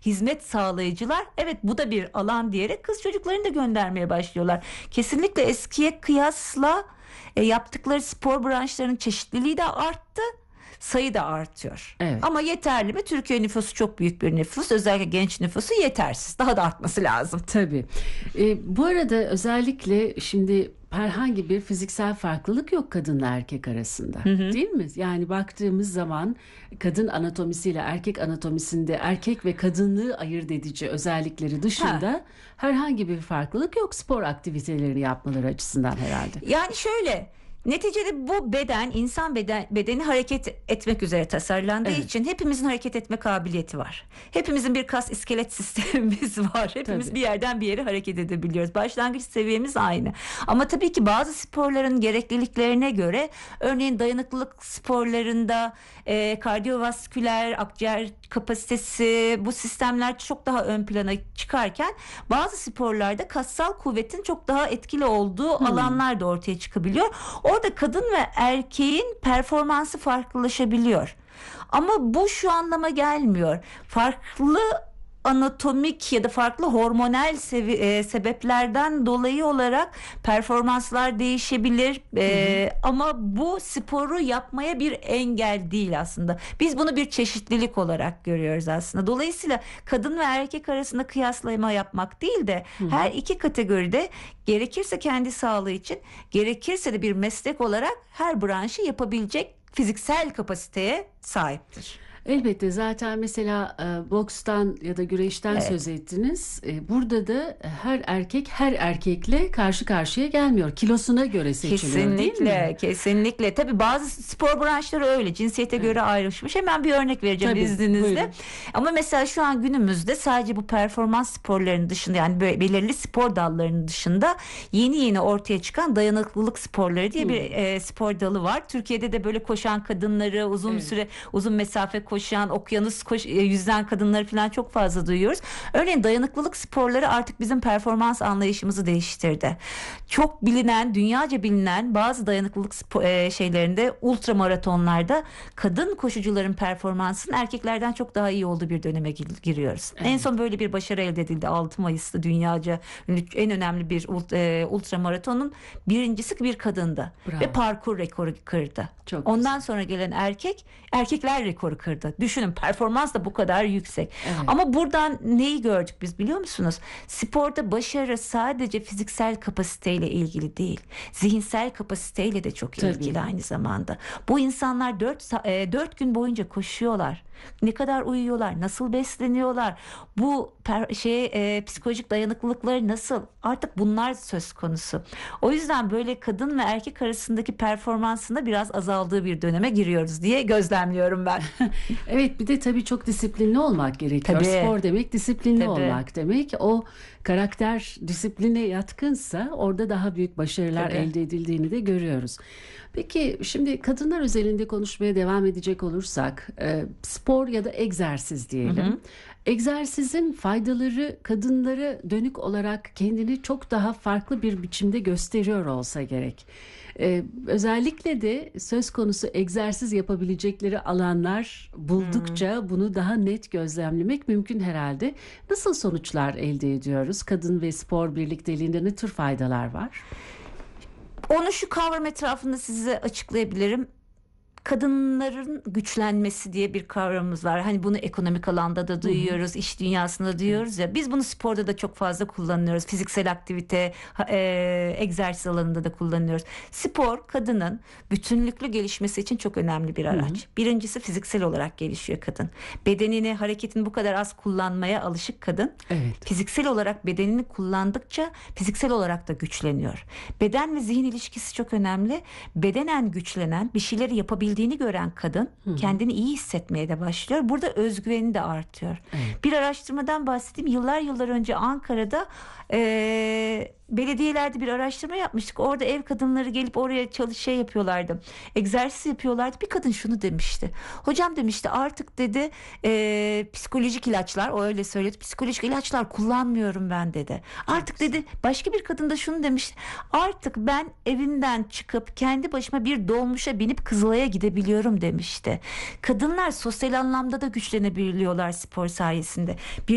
hizmet sağlayıcılar evet bu da bir alan diyerek kız çocuklarını da göndermeye başlıyorlar. Kesinlikle eskiye kıyasla yaptıkları spor branşlarının çeşitliliği de arttı. Sayı da artıyor. Evet. Ama yeterli mi? Türkiye nüfusu çok büyük bir nüfus. Özellikle genç nüfusu yetersiz. Daha da artması lazım. Tabii. Bu arada özellikle şimdi herhangi bir fiziksel farklılık yok kadınla erkek arasında. Değil mi? Yani baktığımız zaman kadın anatomisiyle erkek anatomisinde erkek ve kadınlığı ayırt edici özellikleri dışında herhangi bir farklılık yok spor aktivitelerini yapmaları açısından herhalde. Yani şöyle, neticede bu beden, insan bedeni hareket etmek üzere tasarlandığı için hepimizin hareket etme kabiliyeti var. Hepimizin bir kas iskelet sistemimiz var. Hepimiz bir yerden bir yere hareket edebiliyoruz. Başlangıç seviyemiz aynı. Ama tabii ki bazı sporların gerekliliklerine göre, örneğin dayanıklılık sporlarında kardiyovasküler, akciğer kapasitesi, bu sistemler çok daha ön plana çıkarken bazı sporlarda kassal kuvvetin çok daha etkili olduğu alanlar da ortaya çıkabiliyor. Orada kadın ve erkeğin performansı farklılaşabiliyor. Ama bu şu anlama gelmiyor. Farklı anatomik ya da farklı hormonal sebeplerden dolayı olarak performanslar değişebilir. Ama bu sporu yapmaya bir engel değil aslında. Biz bunu bir çeşitlilik olarak görüyoruz aslında. Dolayısıyla kadın ve erkek arasında kıyaslama yapmak değil de her iki kategoride gerekirse kendi sağlığı için, gerekirse de bir meslek olarak her branşı yapabilecek fiziksel kapasiteye sahiptir. Elbette zaten mesela bokstan ya da güreşten söz ettiniz. Burada da her erkek her erkekle karşı karşıya gelmiyor. Kilosuna göre seçiliyor değil mi? Kesinlikle. Tabii bazı spor branşları öyle. Cinsiyete göre ayrışmış. Hemen bir örnek vereceğim izninizle. Buyurun. Ama mesela şu an günümüzde sadece bu performans sporlarının dışında, yani böyle belirli spor dallarının dışında yeni ortaya çıkan dayanıklılık sporları diye bir spor dalı var. Türkiye'de de böyle koşan kadınları, uzun süre uzun mesafe koşan, okyanus yüzen kadınları falan çok fazla duyuyoruz. Örneğin dayanıklılık sporları artık bizim performans anlayışımızı değiştirdi. Çok bilinen, dünyaca bilinen bazı dayanıklılık şeylerinde, ultramaratonlarda kadın koşucuların performansının erkeklerden çok daha iyi olduğu bir döneme giriyoruz. En son böyle bir başarı elde edildi. 6 Mayıs'ta dünyaca en önemli bir ultramaratonun birincisi bir kadındı. Bravo. Ve parkur rekoru kırdı. Ondan sonra gelen erkekler rekoru kırdı. Düşünün, performans da bu kadar yüksek. Ama buradan neyi gördük biz biliyor musunuz? Sporda başarı sadece fiziksel kapasiteyle ilgili değil. Zihinsel kapasiteyle de çok ilgili aynı zamanda. Bu insanlar 4 gün boyunca koşuyorlar. Ne kadar uyuyorlar, nasıl besleniyorlar, bu psikolojik dayanıklılıkları nasıl, artık bunlar söz konusu. O yüzden böyle kadın ve erkek arasındaki performansında biraz azaldığı bir döneme giriyoruz diye gözlemliyorum ben. Evet, bir de tabii çok disiplinli olmak gerekiyor. Spor demek disiplinli olmak demek. O karakter disipline yatkınsa orada daha büyük başarılar elde edildiğini de görüyoruz. Peki şimdi kadınlar özelinde konuşmaya devam edecek olursak, spor ya da egzersiz diyelim. Egzersizin faydaları kadınlara dönük olarak kendini çok daha farklı bir biçimde gösteriyor olsa gerek. Özellikle de söz konusu egzersiz yapabilecekleri alanlar buldukça bunu daha net gözlemlemek mümkün herhalde. Nasıl sonuçlar elde ediyoruz? Kadın ve spor birlikteliğinde ne tür faydalar var? Onu şu kavram etrafında size açıklayabilirim. Kadınların güçlenmesi diye bir kavramımız var. Hani bunu ekonomik alanda da duyuyoruz, iş dünyasında da duyuyoruz ya. Biz bunu sporda da çok fazla kullanıyoruz. Fiziksel aktivite, egzersiz alanında da kullanıyoruz. Spor kadının bütünlüklü gelişmesi için çok önemli bir araç. Birincisi, fiziksel olarak gelişiyor kadın. Bedenini, hareketini bu kadar az kullanmaya alışık kadın. Fiziksel olarak bedenini kullandıkça fiziksel olarak da güçleniyor. Beden ve zihin ilişkisi çok önemli. Bedenen güçlenen, bir şeyleri yapabildiğini gören kadın kendini iyi hissetmeye de başlıyor. Burada özgüveni de artıyor. Bir araştırmadan bahsedeyim. Yıllar önce Ankara'da belediyelerde bir araştırma yapmıştık. Orada ev kadınları gelip oraya yapıyorlardı. Egzersiz yapıyorlardı. Bir kadın şunu demişti. Hocam demişti, artık dedi psikolojik ilaçlar, o öyle söyledi. Psikolojik ilaçlar kullanmıyorum ben dedi. Artık dedi, başka bir kadın da şunu demişti. Artık ben evimden çıkıp kendi başıma bir dolmuşa binip Kızılay'a gidebiliyorum demişti. Kadınlar sosyal anlamda da güçlenebiliyorlar spor sayesinde.